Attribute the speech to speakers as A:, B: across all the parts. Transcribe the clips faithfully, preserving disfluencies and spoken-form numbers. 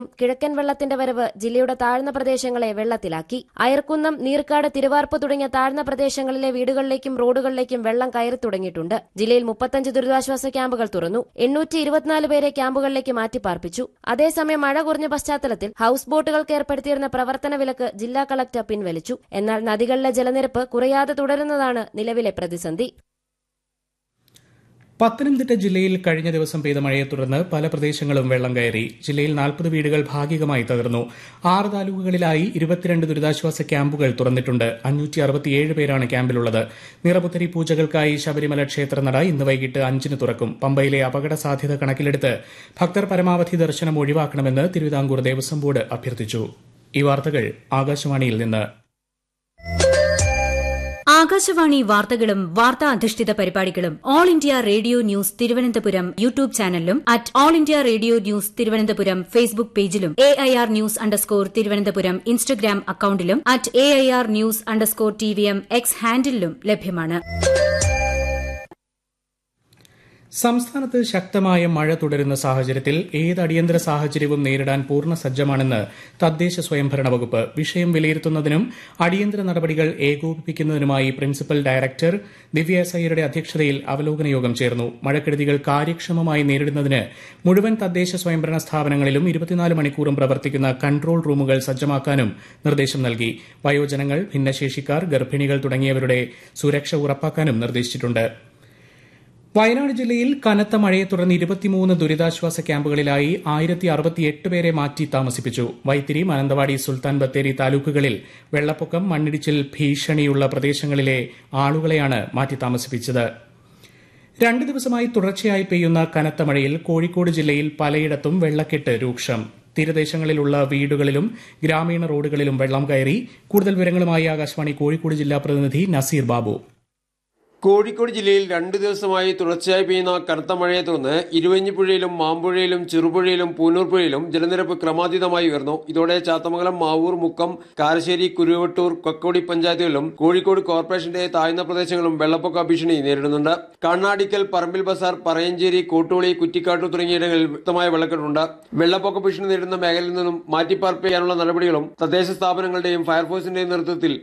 A: കിഴക്കൻ വെള്ളത്തിന്റെ വരവ് ജില്ലയുടെ താഴ്ന്ന പ്രദേശങ്ങളെ വെള്ളത്തിലാക്കി. അയർക്കുന്നം, നീർക്കാട്, തിരുവാർപ്പ് തുടങ്ങിയ താഴ്ന്ന പ്രദേശങ്ങളിലെ വീടുകളിലേക്കും റോഡുകളിലേക്കും വെള്ളം കയറി തുടങ്ങിയിട്ടുണ്ട്. ജില്ലയിൽ മുപ്പത്തഞ്ച് ദുരിതാശ്വാസ ക്യാമ്പുകൾ തുറന്നു. എണ്ണൂറ്റി ഇരുപത്തിനാല് പേരെ ക്യാമ്പുകളിലേക്ക് മാറ്റിപ്പാർപ്പിച്ചു. അതേസമയം മഴ കുറഞ്ഞ പശ്ചാത്തലത്തിൽ ഹൌസ് ബോട്ടുകൾക്ക് ഏർപ്പെടുത്തിയിരുന്ന പ്രവർത്തന വിലക്ക് ജില്ലാ കളക്ടർ പിൻവലിച്ചു. എന്നാൽ നദികളിലെ ജലനിരപ്പ് കുറയാതെ തുടരുന്നതാണ് നിലവിലെ പ്രതിസന്ധി.
B: പത്തനംതിട്ട ജില്ലയിൽ കഴിഞ്ഞ ദിവസം പെയ്ത മഴയെ തുടർന്ന് പല പ്രദേശങ്ങളും വെള്ളം കയറി. ജില്ലയിൽ നാൽപ്പത് വീടുകൾ ഭാഗികമായി തകർന്നു. ആറ് താലൂക്കുകളിലായി ഇരുപത്തിരണ്ട് ദുരിതാശ്വാസ ക്യാമ്പുകൾ തുറന്നിട്ടുണ്ട്. അഞ്ഞൂറ്റി അറുപത്തിയേഴ് പേരാണ് ക്യാമ്പിലുള്ളത്. നിറപുത്തരി പൂജകൾക്കായി ശബരിമല ക്ഷേത്രനട ഇന്ന് വൈകിട്ട് അഞ്ചിന് തുറക്കും. പമ്പയിലെ അപകട സാധ്യത കണക്കിലെടുത്ത് ഭക്തർ പരമാവധി ദർശനം ഒഴിവാക്കണമെന്ന് തിരുവിതാംകൂർ ദേവസ്വം ബോർഡ് അഭ്യർത്ഥിച്ചു. ഈ വാർത്തകൾ ആകാശവാണിയിൽ നിന്ന്.
C: ആകാശവാണി വാർത്തകളും വാർത്താ അധിഷ്ഠിത പരിപാടികളും all India radio news Thiruvananthapuram YouTube ചാനലിലും at all India radio news Thiruvananthapuram Facebook പേജിലും A I R news underscore Thiruvananthapuram Instagram അക്കൌണ്ടിലും at A I R news underscore T V M X ഹാൻഡിലും ലഭ്യമാണ്.
B: സംസ്ഥാനത്ത് ശക്തമായ മഴ തുടരുന്ന സാഹചര്യത്തിൽ ഏത് അടിയന്തര സാഹചര്യവും നേരിടാൻ പൂർണ്ണ സജ്ജമാണെന്ന് തദ്ദേശ സ്വയംഭരണ വകുപ്പ്. വിഷയം വിലയിരുത്തുന്നതിനും അടിയന്തര നടപടികൾ ഏകോപിപ്പിക്കുന്നതിനുമായി പ്രിൻസിപ്പൽ ഡയറക്ടർ ദിവ്യ എസ് അയ്യരുടെ അധ്യക്ഷതയിൽ അവലോകന യോഗം ചേർന്നു. മഴക്കെടുതികൾ കാര്യക്ഷമമായി നേരിടുന്നതിന് മുഴുവൻ തദ്ദേശ സ്വയംഭരണ സ്ഥാപനങ്ങളിലും ഇരുപത്തിനാല് മണിക്കൂറും പ്രവർത്തിക്കുന്ന കൺട്രോൾ റൂമുകൾ സജ്ജമാക്കാനും നിർദ്ദേശം നൽകി. വയോജനങ്ങൾ, ഭിന്നശേഷിക്കാർ, ഗർഭിണികൾ തുടങ്ങിയവരുടെ സുരക്ഷ ഉറപ്പാക്കാനും നിർദ്ദേശിച്ചിട്ടുണ്ട്. വയനാട് ജില്ലയിൽ കനത്ത മഴയെ തുടർന്ന് ഇരുപത്തിമൂന്ന് ദുരിതാശ്വാസ ക്യാമ്പുകളിലായി ആയിരത്തി അറുപത്തിയെട്ട് പേരെ മാറ്റി താമസിപ്പിച്ചു. വൈത്തിരി, മാനന്തവാടി, സുൽത്താൻ ബത്തേരി താലൂക്കുകളിൽ വെള്ളപ്പൊക്കം, മണ്ണിടിച്ചിൽ ഭീഷണിയുള്ള പ്രദേശങ്ങളിലെ ആളുകളെയാണ് മാറ്റി താമസിപ്പിച്ചത്. രണ്ട് ദിവസമായി തുടർച്ചയായി പെയ്യുന്ന കനത്ത മഴയിൽ കോഴിക്കോട് ജില്ലയിൽ പലയിടത്തും വെള്ളക്കെട്ട് രൂക്ഷം. തീരദേശങ്ങളിലുള്ള വീടുകളിലും ഗ്രാമീണ റോഡുകളിലും വെള്ളം കയറി. കൂടുതൽ വിവരങ്ങളുമായി ആകാശവാണി കോഴിക്കോട് ജില്ലാ പ്രതിനിധി നസീർ ബാബു.
D: കോഴിക്കോട് ജില്ലയിൽ രണ്ടു ദിവസമായി തുടർച്ചയായി പെയ്യുന്ന കനത്ത മഴയെ തുടർന്ന് ഇരുവഞ്ഞിപ്പുഴയിലും മാമ്പുഴയിലും ചെറുപുഴയിലും പൂനൂർ പുഴയിലും ജലനിരപ്പ് ക്രമാതീതമായി ഉയർന്നു. ഇതോടെ ചാത്തമംഗലം, മാവൂർ, മുക്കം, കാരശ്ശേരി, കുരുവട്ടൂർ, കക്കോടി പഞ്ചായത്തുകളിലും കോഴിക്കോട് കോർപ്പറേഷന്റെ താഴ്ന്ന പ്രദേശങ്ങളും വെള്ളപ്പൊക്ക ഭീഷണി നേരിടുന്നുണ്ട്. കണ്ണാടിക്കൽ, പറമ്പിൽ ബസാർ, പറയഞ്ചേരി, കോട്ടൂളി, കുറ്റിക്കാട്ടൂർ തുടങ്ങിയിടങ്ങളിൽ വ്യക്തമായ വെള്ളക്കെട്ടുണ്ട്. വെള്ളപ്പൊക്ക ഭീഷണി നേരിടുന്ന മേഖലയിൽ നിന്നും മാറ്റിപ്പാർപ്പിക്കാനുള്ള നടപടികളും തദ്ദേശ സ്ഥാപനങ്ങളുടെയും ഫയർഫോഴ്സിന്റെയും നേതൃത്വത്തിൽ.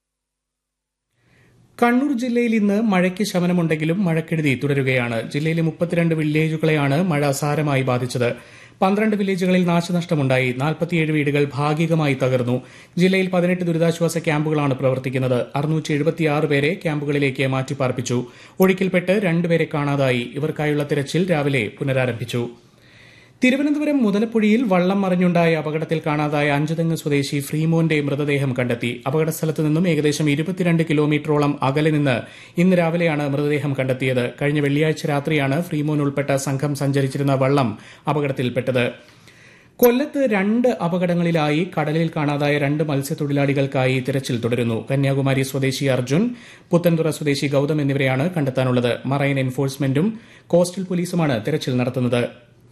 B: കണ്ണൂർ ജില്ലയിൽ ഇന്ന് മഴയ്ക്ക് ശമനമുണ്ടെങ്കിലും മഴക്കെടുതി തുടരുകയാണ്. ജില്ലയിലെ മുപ്പത്തിരണ്ട് വില്ലേജുകളെയാണ് മഴ സാരമായി ബാധിച്ചത്. പന്ത്രണ്ട് വില്ലേജുകളിൽ നാശനഷ്ടമുണ്ടായി. നാൽപ്പത്തിയേഴ് വീടുകൾ ഭാഗികമായി തകർന്നു. ജില്ലയിൽ പതിനെട്ട് ദുരിതാശ്വാസ ക്യാമ്പുകളാണ് പ്രവർത്തിക്കുന്നത്. അറുന്നൂറ്റി എഴുപത്തിയാറ് പേരെ ക്യാമ്പുകളിലേക്ക് മാറ്റിപ്പാർപ്പിച്ചു. ഒഴുക്കിൽപ്പെട്ട് രണ്ടുപേരെ കാണാതായി. ഇവർക്കായുള്ള തിരച്ചിൽ രാവിലെ പുനരാരംഭിച്ചു. തിരുവനന്തപുരം മുതലപ്പുഴയിൽ വള്ളം മറിഞ്ഞുണ്ടായ അപകടത്തിൽ കാണാതായ അഞ്ചുതെങ്ങ് സ്വദേശി ഫ്രീമോന്റെ മൃതദേഹം കണ്ടെത്തി. അപകടസ്ഥലത്ത് നിന്നും ഏകദേശം ഇരുപത്തിരണ്ട് കിലോമീറ്ററോളം അകലെ നിന്ന് ഇന്ന് രാവിലെയാണ് മൃതദേഹം കണ്ടെത്തിയത്. കഴിഞ്ഞ വെള്ളിയാഴ്ച രാത്രിയാണ് ഫ്രീമോൻ ഉൾപ്പെട്ട സംഘം സഞ്ചരിച്ചിരുന്ന വള്ളം അപകടത്തിൽപ്പെട്ടത്. കൊല്ലത്ത് രണ്ട് അപകടങ്ങളിലായി കടലിൽ കാണാതായ രണ്ട് മത്സ്യത്തൊഴിലാളികൾക്കായി തിരച്ചിൽ തുടരുന്നു. കന്യാകുമാരി സ്വദേശി അർജുൻ, പുത്തൻതുറ സ്വദേശി ഗൌതം എന്നിവരെയാണ് കണ്ടെത്താനുള്ളത്. മറൈൻ എൻഫോഴ്സ്മെന്റും കോസ്റ്റൽ പോലീസുമാണ് തിരച്ചിൽ നടത്തുന്നത്.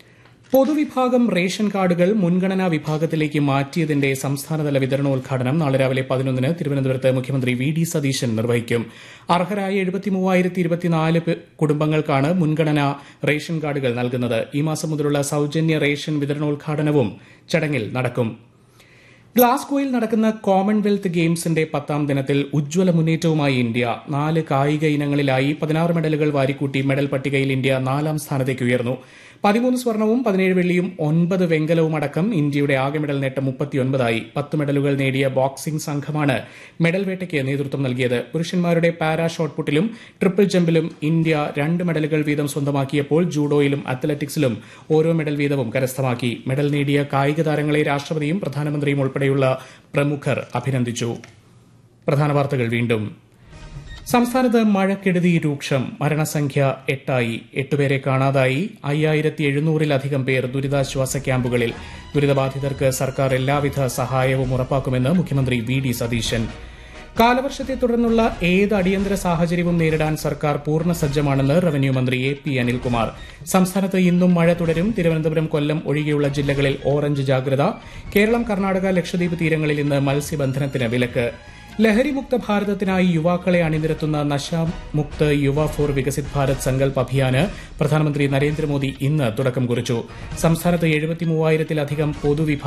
B: പൊതുവിഭാഗം റേഷൻ കാർഡുകൾ മുൻഗണനാ വിഭാഗത്തിലേക്ക് മാറ്റിയതിന്റെ സംസ്ഥാനതല വിതരണോദ്ഘാടനം നാളെ രാവിലെ പതിനൊന്നിന് തിരുവനന്തപുരത്ത് മുഖ്യമന്ത്രി വി ഡി സതീശൻ നിർവഹിക്കും. അർഹരായ എഴുപത്തിമൂവായിരത്തി ഇരുപത്തിനാല് മുൻഗണനാ റേഷൻ കാർഡുകൾ നൽകുന്നത്. ഈ മാസം മുതലുള്ള സൌജന്യ റേഷൻ വിതരണോദ്ഘാടനവും ചടങ്ങിൽ നടക്കും. ഗ്ലാസ്ഗോയിൽ നടക്കുന്ന കോമൺവെൽത്ത് ഗെയിംസിന്റെ പത്താം ദിനത്തിൽ ഉജ്ജ്വല മുന്നേറ്റവുമായി ഇന്ത്യ. നാല് കായിക ഇനങ്ങളിലായി പതിനാറ് മെഡലുകൾ വാരിക്കൂട്ടി മെഡൽ പട്ടികയിൽ ഇന്ത്യ നാലാം സ്ഥാനത്തേക്ക് ഉയർന്നു. പതിമൂന്ന് സ്വർണവും പതിനേഴ് വെള്ളിയും ഒൻപത് വെങ്കലവും അടക്കം ഇന്ത്യയുടെ ആകെ മെഡൽ നേട്ടം മുപ്പത്തിയൊൻപതായി. പത്ത് മെഡലുകൾ നേടിയ ബോക്സിംഗ് സംഘമാണ് മെഡൽ വേട്ടയ്ക്ക് നേതൃത്വം നൽകിയത്. പുരുഷന്മാരുടെ പാരാ ഷോട്ട്പുട്ടിലും ട്രിപ്പിൾ ജമ്പിലും ഇന്ത്യ രണ്ട് മെഡലുകൾ വീതം സ്വന്തമാക്കിയപ്പോൾ ജൂഡോയിലും അത്ലറ്റിക്സിലും ഓരോ മെഡൽ വീതവും കരസ്ഥമാക്കി. മെഡൽ നേടിയ കായിക താരങ്ങളെ രാഷ്ട്രപതിയും പ്രധാനമന്ത്രിയും ഉൾപ്പെടെയുള്ള പ്രമുഖർ അഭിനന്ദിച്ചു. പ്രധാന വാർത്തകൾ വീണ്ടും. സംസ്ഥാനത്ത് മഴക്കെടുതി രൂക്ഷം. മരണസംഖ്യ എട്ടായി. എട്ടുപേരെ കാണാതായി. അയ്യായിരത്തി എഴുന്നൂറിലധികം പേർ ദുരിതാശ്വാസ ക്യാമ്പുകളിൽ. ദുരിതബാധിതർക്ക് സർക്കാർ എല്ലാവിധ സഹായവും ഉറപ്പാക്കുമെന്ന് മുഖ്യമന്ത്രി വി ഡി സതീശൻ. കാലവർഷത്തെ തുടർന്നുള്ള ഏത് അടിയന്തര സാഹചര്യവും നേരിടാൻ സർക്കാർ പൂർണ്ണ സജ്ജമാണെന്ന് റവന്യൂ മന്ത്രി എ പി അനിൽകുമാർ. സംസ്ഥാനത്ത് ഇന്നും മഴ തുടരും. തിരുവനന്തപുരം, കൊല്ലം ഒഴികെയുള്ള ജില്ലകളിൽ ഓറഞ്ച് ജാഗ്രത. കേരളം, കർണാടക, ലക്ഷദ്വീപ് തീരങ്ങളിൽ ഇന്ന് മത്സ്യബന്ധനത്തിന് വിലക്ക്. ലഹരിമുക്ത ഭാരതത്തിനായി യുവാക്കളെ അണിനിരത്തുന്ന നശാമുക്ത് യുവ ഫോർ വികസിത് ഭാരത് സങ്കൽപ് അഭിയാന് പ്രധാനമന്ത്രി നരേന്ദ്രമോദി ഇന്ന് തുടക്കം കുറിച്ചു. സംസ്ഥാനത്ത് എഴുപത്തിമൂവായിരത്തിലധികം പൊതുവിഭാഗ